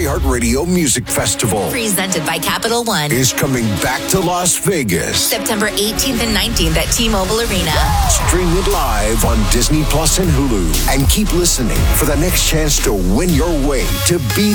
iHeartRadio Music Festival Presented by Capital One. is coming back to Las Vegas. September 18th and 19th at T-Mobile Arena. Stream it live on Disney Plus and Hulu. And keep listening for the next chance to win your way to be